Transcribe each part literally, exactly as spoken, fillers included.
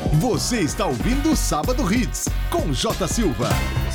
Você está ouvindo o Sábado Hits, com J. Silva.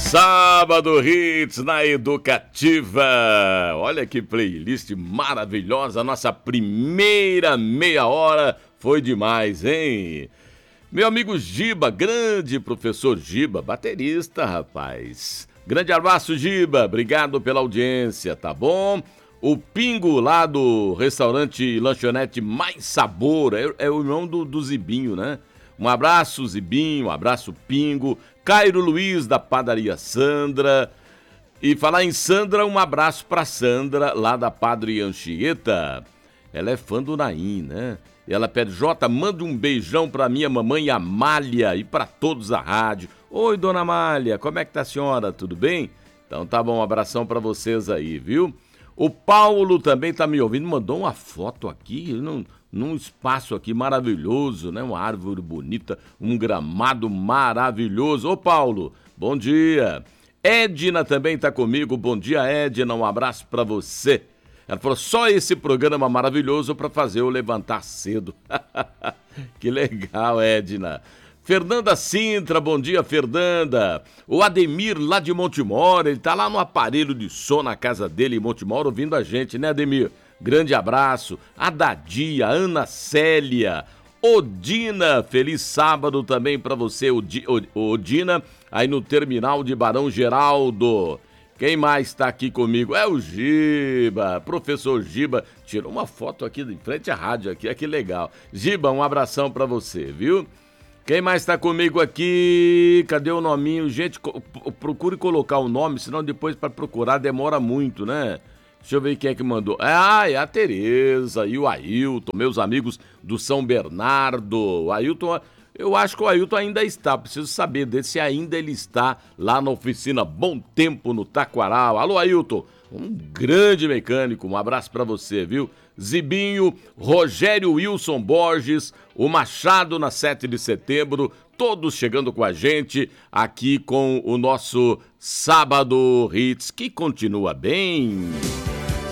Sábado Hits na Educativa. Olha que playlist maravilhosa. Nossa primeira meia hora foi demais, hein? Meu amigo Giba, grande professor Giba, baterista, rapaz. Grande abraço, Giba. Obrigado pela audiência, tá bom? O Pingo, lá do restaurante Lanchonete Mais Sabor, é, é o irmão do, do Zibinho, né? Um abraço, Zibinho, um abraço, Pingo. Cairo Luiz, da padaria Sandra. E falar em Sandra, um abraço pra Sandra, lá da Padre Anchieta. Ela é fã do Naim, né? E ela pede, Jota, manda um beijão pra minha mamãe Amália e pra todos da rádio. Oi, dona Amália, como é que tá a senhora? Tudo bem? Então tá bom, um abração pra vocês aí, viu? O Paulo também tá me ouvindo, mandou uma foto aqui, num, num espaço aqui maravilhoso, né? Uma árvore bonita, um gramado maravilhoso. Ô Paulo, bom dia. Edna também tá comigo, bom dia Edna, um abraço pra você. Ela falou, só esse programa maravilhoso pra fazer eu levantar cedo. Que legal, Edna. Fernanda Sintra, bom dia, Fernanda. O Ademir, lá de Montemor, ele tá lá no aparelho de som na casa dele em Montemor, ouvindo a gente, né, Ademir? Grande abraço. A Dadia, Ana Célia, Odina, feliz sábado também pra você, Odina, aí no terminal de Barão Geraldo. Quem mais tá aqui comigo? É o Giba, professor Giba. Tirou uma foto aqui em frente à rádio, aqui, é que legal. Giba, um abração pra você, viu? Quem mais tá comigo aqui? Cadê o nominho? Gente, procure colocar o nome, senão depois para procurar demora muito, né? Deixa eu ver quem é que mandou. Ah, é a Tereza e o Ailton, meus amigos do São Bernardo. O Ailton, eu acho que o Ailton ainda está, preciso saber dele se ainda ele está lá na oficina Bom Tempo no Taquaral. Alô, Ailton, um grande mecânico, um abraço pra você, viu? Zibinho, Rogério Wilson Borges, o Machado na sete de setembro, todos chegando com a gente aqui com o nosso Sábado Hits, que continua bem.